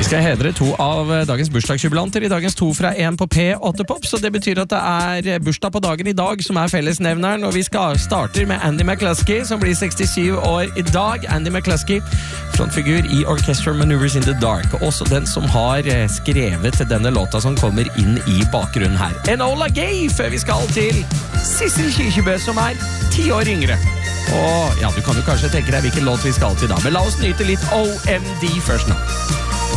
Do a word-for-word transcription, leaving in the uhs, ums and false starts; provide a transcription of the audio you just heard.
Vi skal hedre to av dagens bursdagsjubilanter, i dagens to fra en på P åtte Pop, så det betyr at det er bursdag på dagen i dag som er fellesnevneren, og vi skal starter med Andy McCluskey, som blir sekstisju år i dag. Andy McCluskey, frontfigur i Orchestral Maneuvers in the Dark, og også den som har skrevet denne låta som kommer inn i bakgrunnen her. Enola Gay, før vi skal til Sissel Kyrkjebø, som er ti år yngre. Og ja, du kan jo kanskje tenke deg hvilken låt vi skal til da, men la oss nyte litt O M D først nå.